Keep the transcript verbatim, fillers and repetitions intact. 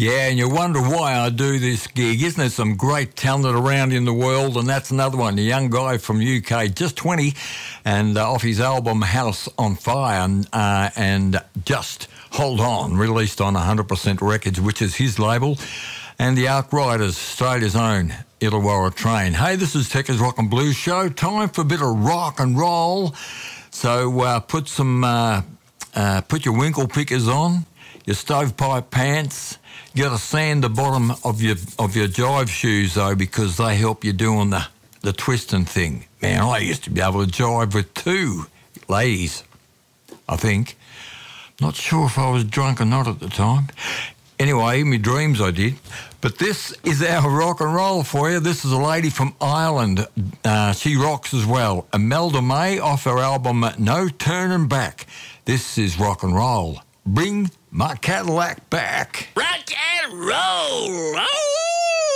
Yeah, and you wonder why I do this gig. Isn't there some great talent around in the world? And that's another one, a young guy from U K, just twenty, and uh, off his album House on Fire, uh, and Just Hold On, released on one hundred percent Records, which is his label, and the Outriders, Australia's own Illawarra Train. Hey, this is Tekka's Rock and Blues Show. Time for a bit of rock and roll. So uh, put some, uh, uh, put your winkle pickers on, your stovepipe pants. You got to sand the bottom of your of your jive shoes though, because they help you doing the the twisting thing. Man, I used to be able to jive with two ladies, I think. Not sure if I was drunk or not at the time. Anyway, in my dreams I did. But this is our rock and roll for you. This is a lady from Ireland. Uh, she rocks as well. Imelda May off her album No Turning Back. This is rock and roll. Bring my Cadillac back. Right.